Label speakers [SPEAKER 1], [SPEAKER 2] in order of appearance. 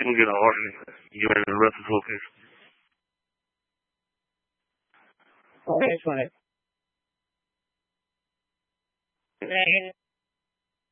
[SPEAKER 1] think we'll get an alternate. You ready to rest this whole case?
[SPEAKER 2] Okay, that's fine.